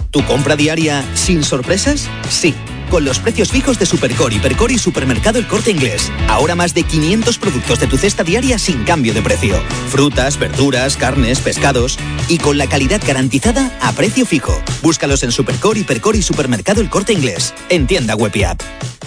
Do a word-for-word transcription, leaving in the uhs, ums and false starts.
¿Tu compra diaria sin sorpresas? Sí. Con los precios fijos de Supercore, Hipercore y Supermercado El Corte Inglés. Ahora más de quinientos productos de tu cesta diaria sin cambio de precio. Frutas, verduras, carnes, pescados. Y con la calidad garantizada a precio fijo. Búscalos en Supercore, Hipercore y Supermercado El Corte Inglés. En tienda web y app.